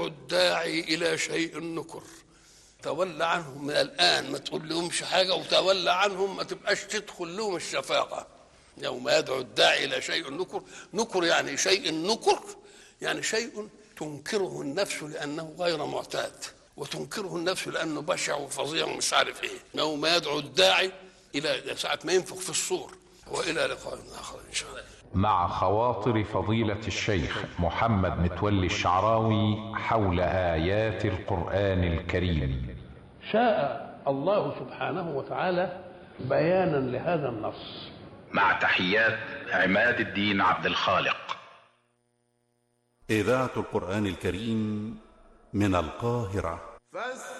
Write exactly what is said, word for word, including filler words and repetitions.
الداعي إلى شيء نكر. تولى عنهم من الآن، ما تقول لهمش حاجة، وتولى عنهم، ما تبقاش تدخل لهم الشفاقة. يوم يدعو الداعي إلى شيء نكر. نكر يعني شيء نكر، يعني شيء تنكره النفس لأنه غير معتاد، وتنكره النفس لأنه بشع وفظيع ومش عارف إيه. يوم يدعو الداعي إلى ساعة ما ينفخ في الصور. وإلى لقاء آخر إن شاء الله. مع خواطر فضيلة الشيخ محمد متولي الشعراوي حول آيات القرآن الكريم. شاء الله سبحانه وتعالى بيانا لهذا النص. مع تحيات عماد الدين عبد الخالق. إذاعة القرآن الكريم من القاهرة.